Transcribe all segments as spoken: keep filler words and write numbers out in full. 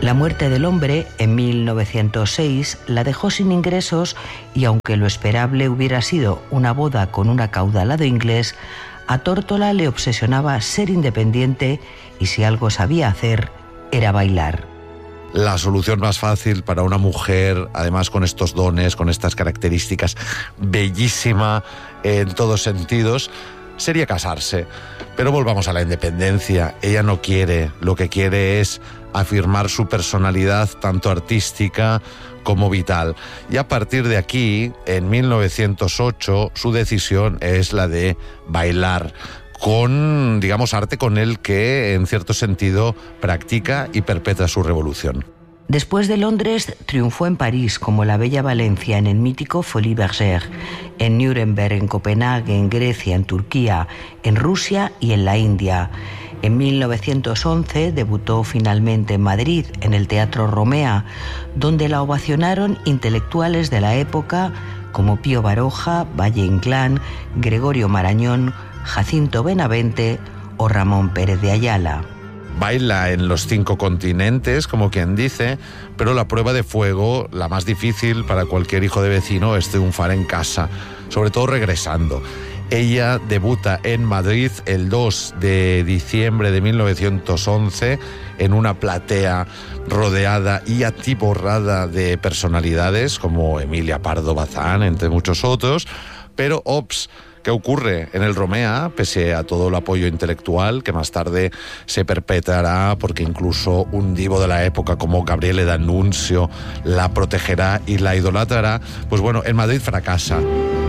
La muerte del hombre, en mil novecientos seis, la dejó sin ingresos y aunque lo esperable hubiera sido una boda con un acaudalado inglés, a Tórtola le obsesionaba ser independiente y si algo sabía hacer, era bailar. La solución más fácil para una mujer, además con estos dones, con estas características, bellísima en todos sentidos, sería casarse. Pero volvamos a la independencia. Ella no quiere, lo que quiere es afirmar su personalidad tanto artística como vital. Y a partir de aquí, en mil novecientos ocho, su decisión es la de bailar con, digamos, arte con el que, en cierto sentido, practica y perpetra su revolución. Después de Londres, triunfó en París como la Bella Valencia en el mítico Folies Bergère, en Nuremberg, en Copenhague, en Grecia, en Turquía, en Rusia y en la India. En mil novecientos once debutó finalmente en Madrid, en el Teatro Romea, donde la ovacionaron intelectuales de la época como Pío Baroja, Valle Inclán, Gregorio Marañón, Jacinto Benavente o Ramón Pérez de Ayala. Baila en los cinco continentes, como quien dice, pero la prueba de fuego, la más difícil para cualquier hijo de vecino, es triunfar en casa, sobre todo regresando. Ella debuta en Madrid el dos de diciembre de mil novecientos once en una platea rodeada y atiborrada de personalidades como Emilia Pardo Bazán, entre muchos otros, pero ops, ¿qué ocurre? En el Romea, pese a todo el apoyo intelectual que más tarde se perpetrará, porque incluso un divo de la época como Gabriele D'Annunzio la protegerá y la idolatrará, pues bueno, en Madrid fracasa.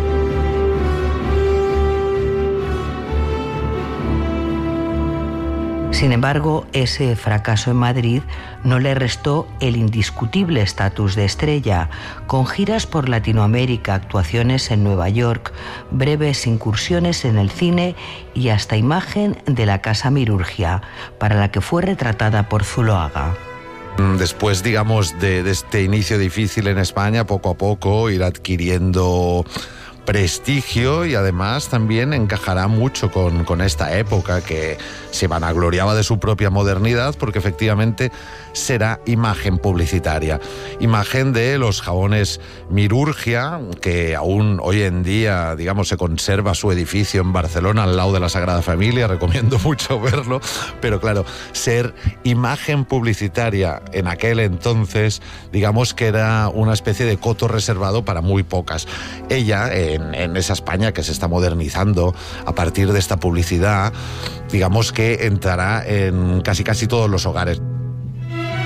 Sin embargo, ese fracaso en Madrid no le restó el indiscutible estatus de estrella, con giras por Latinoamérica, actuaciones en Nueva York, breves incursiones en el cine y hasta imagen de la Casa Mirurgia, para la que fue retratada por Zuloaga. Después, digamos, de, de este inicio difícil en España, poco a poco ir adquiriendo prestigio y además también encajará mucho con, con esta época que se vanagloriaba de su propia modernidad, porque efectivamente será imagen publicitaria. Imagen de los jabones Mirurgia, que aún hoy en día, digamos, se conserva su edificio en Barcelona al lado de la Sagrada Familia, recomiendo mucho verlo, pero claro, ser imagen publicitaria en aquel entonces, digamos que era una especie de coto reservado para muy pocas. Ella, en, en esa España que se está modernizando a partir de esta publicidad, digamos que entrará en casi casi todos los hogares.